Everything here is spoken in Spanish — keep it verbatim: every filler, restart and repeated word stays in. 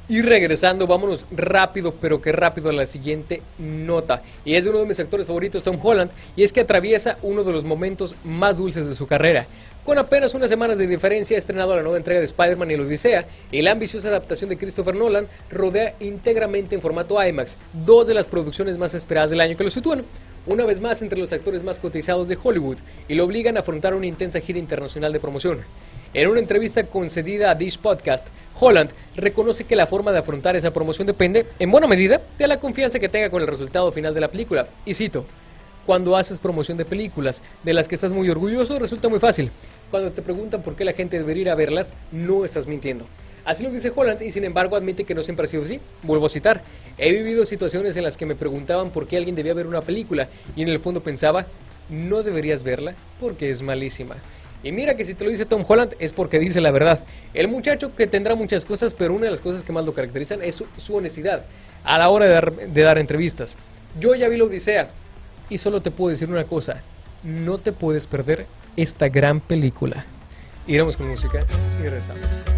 Y regresando, vámonos rápido, pero que rápido a la siguiente nota. Y es de uno de mis actores favoritos, Tom Holland, y es que atraviesa uno de los momentos más dulces de su carrera. Con apenas unas semanas de diferencia, ha estrenado la nueva entrega de Spider-Man y la Odisea, y la ambiciosa adaptación de Christopher Nolan rodea íntegramente en formato IMAX, dos de las producciones más esperadas del año que lo sitúan, una vez más entre los actores más cotizados de Hollywood, y lo obligan a afrontar una intensa gira internacional de promoción. En una entrevista concedida a Dish Podcast, Holland reconoce que la forma de afrontar esa promoción depende, en buena medida, de la confianza que tenga con el resultado final de la película. Y cito: cuando haces promoción de películas de las que estás muy orgulloso, resulta muy fácil. Cuando te preguntan por qué la gente debería ir a verlas, no estás mintiendo. Así lo dice Holland, y sin embargo admite que no siempre ha sido así. Vuelvo a citar: he vivido situaciones en las que me preguntaban por qué alguien debía ver una película, y en el fondo pensaba, no deberías verla porque es malísima. Y mira que si te lo dice Tom Holland es porque dice la verdad. El muchacho que tendrá muchas cosas, pero una de las cosas que más lo caracterizan es su, su honestidad a la hora de dar, de dar entrevistas. Yo ya vi la Odisea y solo te puedo decir una cosa: no te puedes perder esta gran película. Iremos con música y regresamos.